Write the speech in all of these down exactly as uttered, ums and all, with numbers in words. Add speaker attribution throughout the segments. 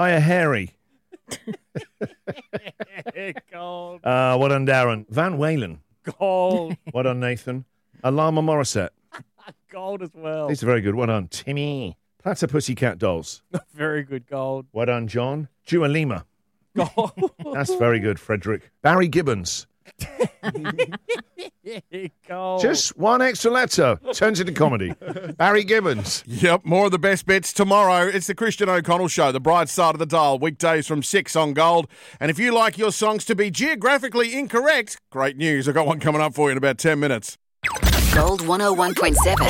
Speaker 1: Hiya, Harry.
Speaker 2: Gold.
Speaker 1: Uh, well done, Darren. Van Walen.
Speaker 2: Gold.
Speaker 1: Well done, Nathan. Alama Morissette.
Speaker 2: Gold as well.
Speaker 1: These are very good. Well done, Timmy. Platter Pussycat Dolls.
Speaker 2: Very good gold.
Speaker 1: Well done, John. Dua Lima.
Speaker 2: Gold.
Speaker 1: That's very good, Frederick. Barry Gibbons.
Speaker 2: Gold.
Speaker 1: Just one extra letter turns into comedy. Barry Gibbons.
Speaker 3: Yep, more of the best bits tomorrow. It's the Christian O'Connell Show, the bright side of the dial, weekdays from six on Gold. And if you like your songs to be geographically incorrect, great news. I've got one coming up for you in about ten minutes.
Speaker 4: Gold one oh one point seven.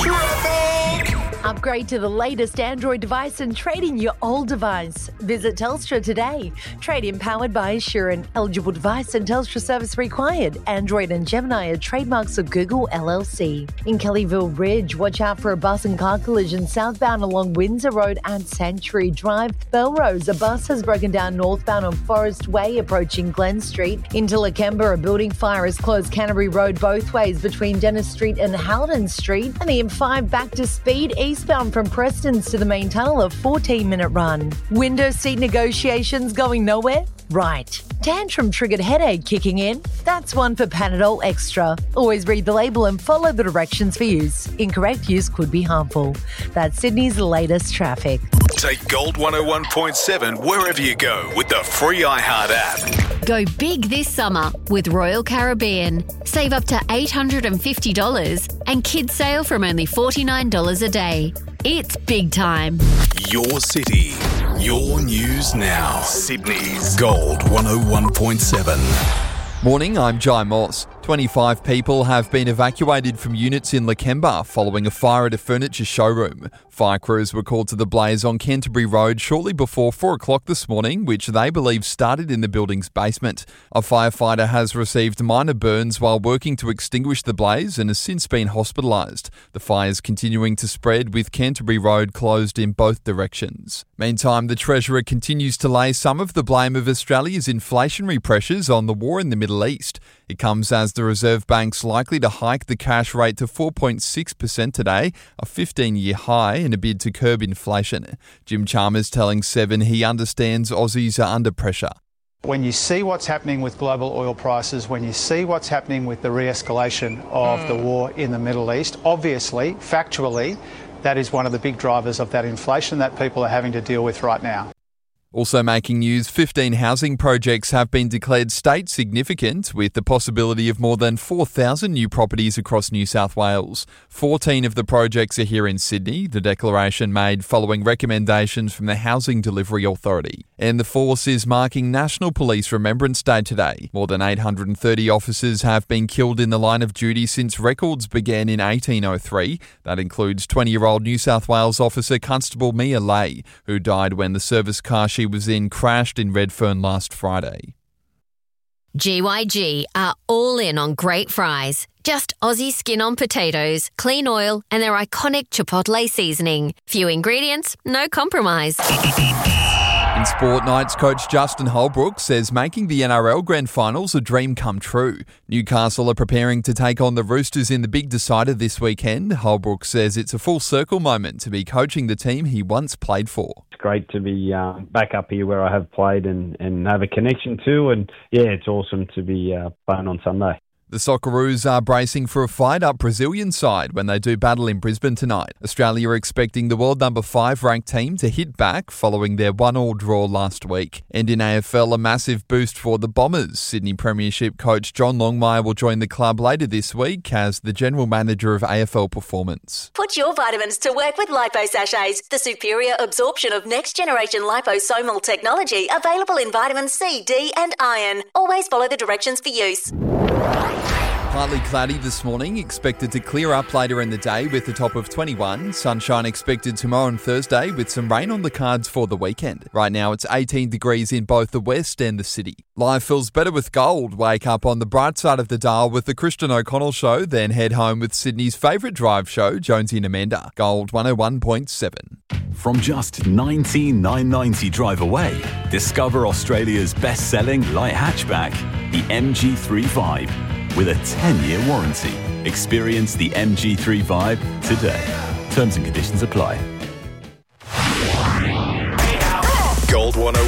Speaker 5: Upgrade to the latest Android device and trade in your old device. Visit Telstra today. Trade-in powered by Assurant. Eligible device and Telstra service required. Android and Gemini are trademarks of Google L L C. In Kellyville Ridge, watch out for a bus and car collision southbound along Windsor Road and Sanctuary Drive. Belrose, a bus has broken down northbound on Forest Way approaching Glen Street. Into Lakemba, a building fire has closed Canterbury Road both ways between Dennis Street and Howden Street. And the M five back to speed eastbound from Prestons to the main tunnel, a fourteen-minute run. Window seat negotiations going nowhere? Right. Tantrum-triggered headache kicking in? That's one for Panadol Extra. Always read the label and follow the directions for use. Incorrect use could be harmful. That's Sydney's latest traffic.
Speaker 6: Take Gold one oh one point seven wherever you go with the free iHeart app.
Speaker 7: Go big this summer with Royal Caribbean. Save up to eight hundred fifty dollars and kids sail from only forty-nine dollars a day. It's big time.
Speaker 6: Your city, your news now. Sydney's Gold one oh one point seven.
Speaker 8: Morning, I'm Jai Moss. twenty-five people have been evacuated from units in Lakemba following a fire at a furniture showroom. Fire crews were called to the blaze on Canterbury Road shortly before four o'clock this morning, which they believe started in the building's basement. A firefighter has received minor burns while working to extinguish the blaze and has since been hospitalised. The fire is continuing to spread, with Canterbury Road closed in both directions. Meantime, the Treasurer continues to lay some of the blame of Australia's inflationary pressures on the war in the Middle East. It comes as the Reserve Bank's likely to hike the cash rate to four point six percent today, a fifteen-year high, in a bid to curb inflation. Jim Chalmers telling Seven he understands Aussies are under pressure.
Speaker 9: When you see what's happening with global oil prices, when you see what's happening with the re-escalation of mm. the war in the Middle East, obviously, factually, that is one of the big drivers of that inflation that people are having to deal with right now.
Speaker 8: Also making news, fifteen housing projects have been declared state significant, with the possibility of more than four thousand new properties across New South Wales. fourteen of the projects are here in Sydney, the declaration made following recommendations from the Housing Delivery Authority. And the Force is marking National Police Remembrance Day today. More than eight hundred thirty officers have been killed in the line of duty since records began in eighteen oh three. That includes twenty-year-old New South Wales officer Constable Mia Lay, who died when the service car she was in crashed in Redfern last Friday.
Speaker 7: G Y G are all in on great fries. Just Aussie skin on potatoes, clean oil, and their iconic Chipotle seasoning. Few ingredients, no compromise.
Speaker 8: In Sport Nights, coach Justin Holbrook says making the N R L Grand Finals a dream come true. Newcastle are preparing to take on the Roosters in the big decider this weekend. Holbrook says it's a full circle moment to be coaching the team he once played for.
Speaker 10: It's great to be um, back up here where I have played and, and have a connection to, and yeah, it's awesome to be uh, playing on Sunday.
Speaker 8: The Socceroos are bracing for a fired-up Brazilian side when they do battle in Brisbane tonight. Australia are expecting the world number five ranked team to hit back following their one-all draw last week. And in A F L, a massive boost for the Bombers. Sydney Premiership coach John Longmire will join the club later this week as the general manager of A F L Performance.
Speaker 11: Put your vitamins to work with Lipo Sachets, the superior absorption of next-generation liposomal technology available in vitamin C, D and iron. Always follow the directions for use.
Speaker 8: Partly cloudy this morning, expected to clear up later in the day with a top of twenty-one. Sunshine expected tomorrow and Thursday with some rain on the cards for the weekend. Right now it's eighteen degrees in both the west and the city. Life feels better with gold. Wake up on the bright side of the dial with the Christian O'Connell Show, then head home with Sydney's favourite drive show, Jonesy and Amanda. Gold one oh one point seven.
Speaker 6: From just nineteen thousand nine hundred ninety drive away, discover Australia's best-selling light hatchback, the M G three Vibe. With a ten-year warranty. Experience the M G three Vibe today. Terms and conditions apply. Gold one oh